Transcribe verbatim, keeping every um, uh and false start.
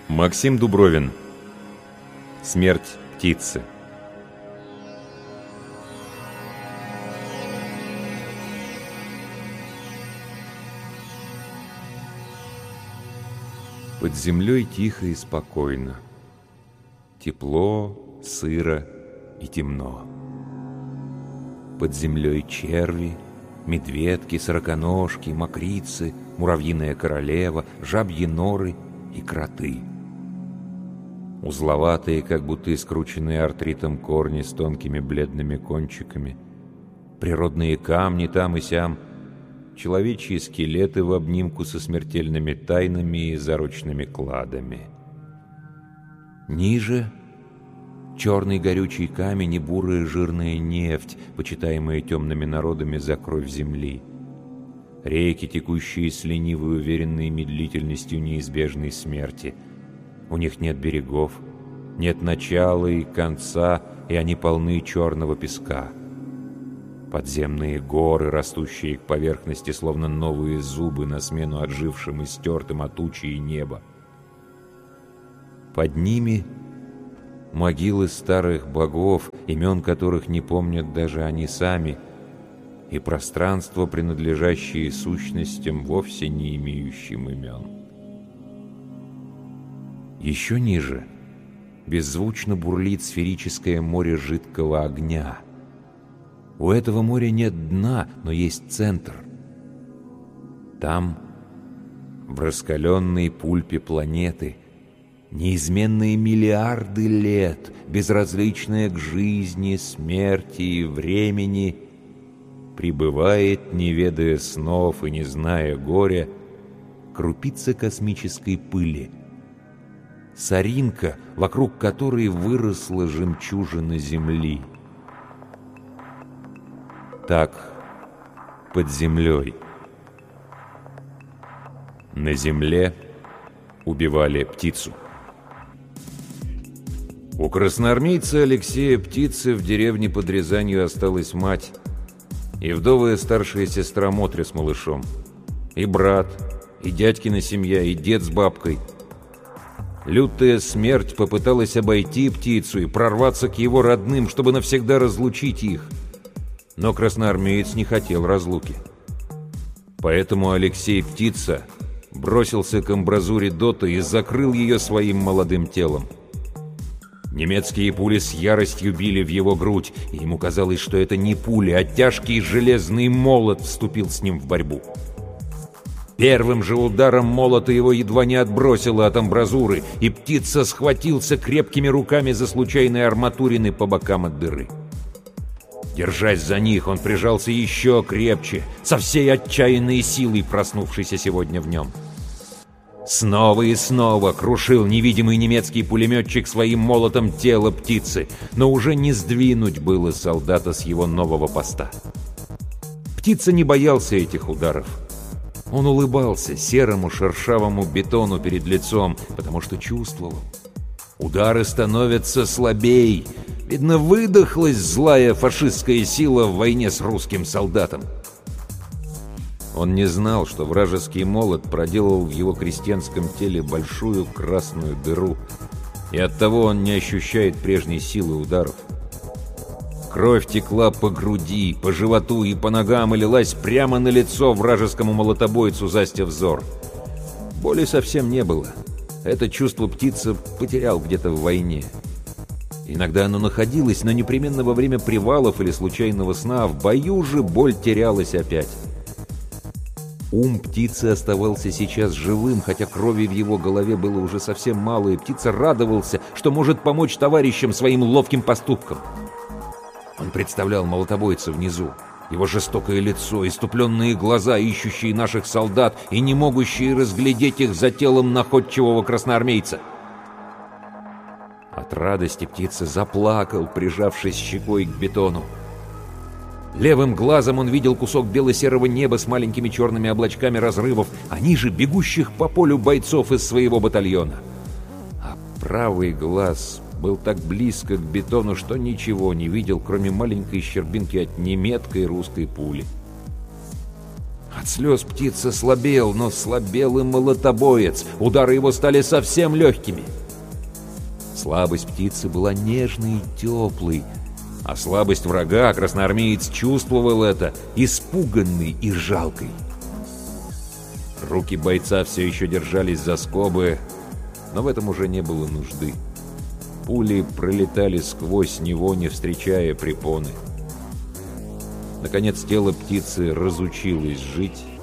Максим Дубровин. Смерть птицы. Под землей тихо и спокойно. Тепло, сыро и темно. Под землей черви, медведки, сороконожки, мокрицы, муравьиная королева, жабьи норы и кроты. Узловатые, как будто скрученные артритом корни с тонкими бледными кончиками, природные камни там и сям, человечьи скелеты в обнимку со смертельными тайнами и заручными кладами. Ниже — черный горючий камень и бурая жирная нефть, почитаемая темными народами за кровь земли. Реки, текущие с ленивой уверенной медлительностью неизбежной смерти. У них нет берегов, нет начала и конца, и они полны черного песка. Подземные горы, растущие к поверхности, словно новые зубы на смену отжившим и стертым от тучи и неба. Под ними могилы старых богов, имен которых не помнят даже они сами, и пространство, принадлежащее сущностям, вовсе не имеющим имен. Еще ниже беззвучно бурлит сферическое море жидкого огня. У этого моря нет дна, но есть центр. Там, в раскаленной пульпе планеты, неизменные миллиарды лет, безразличная к жизни, смерти и времени, пребывает, не ведая снов и не зная горя, крупица космической пыли, соринка, вокруг которой выросла жемчужина Земли. Так, под землей. На земле убивали птицу. У красноармейца Алексея Птицы в деревне под Рязанью осталась мать, и вдовая старшая сестра Мотря с малышом, и брат, и дядькина семья, и дед с бабкой. Лютая смерть попыталась обойти Птицу и прорваться к его родным, чтобы навсегда разлучить их. Но красноармеец не хотел разлуки. Поэтому Алексей Птица бросился к амбразуре дота и закрыл ее своим молодым телом. Немецкие пули с яростью били в его грудь, и ему казалось, что это не пули, а тяжкий железный молот вступил с ним в борьбу. Первым же ударом молота его едва не отбросило от амбразуры, и Птица схватился крепкими руками за случайные арматурины по бокам от дыры. Держась за них, он прижался еще крепче, со всей отчаянной силой, проснувшейся сегодня в нем. Снова и снова крушил невидимый немецкий пулеметчик своим молотом тело Птицы, но уже не сдвинуть было солдата с его нового поста. Птица не боялся этих ударов. Он улыбался серому шершавому бетону перед лицом, потому что чувствовал. Удары становятся слабей. Видно, выдохлась злая фашистская сила в войне с русским солдатом. Он не знал, что вражеский молот проделал в его крестьянском теле большую красную дыру, и оттого он не ощущает прежней силы ударов. Кровь текла по груди, по животу и по ногам и лилась прямо на лицо вражескому молотобойцу, застя взор. Боли совсем не было. Это чувство Птица потерял где-то в войне. Иногда оно находилось, но непременно во время привалов или случайного сна, а в бою же боль терялась опять. Ум Птицы оставался сейчас живым, хотя крови в его голове было уже совсем мало, и Птица радовался, что может помочь товарищам своим ловким поступкам. Он представлял молотобойца внизу, его жестокое лицо, иступленные глаза, ищущие наших солдат и не могущие разглядеть их за телом находчивого красноармейца. От радости Птица заплакал, прижавшись щекой к бетону. Левым глазом он видел кусок бело-серого неба с маленькими черными облачками разрывов, а ниже бегущих по полю бойцов из своего батальона. А правый глаз был так близко к бетону, что ничего не видел, кроме маленькой щербинки от немецкой русской пули. От От слез птица слабел, но слабел и молотобоец. Удары его стали совсем легкими. Слабость птицы была нежной и теплой, а слабость врага красноармеец чувствовал это, испуганный и жалкой. Руки бойца все еще держались за скобы, но в этом уже не было нужды. Пули пролетали сквозь него, не встречая препоны. Наконец тело птицы разучилось жить,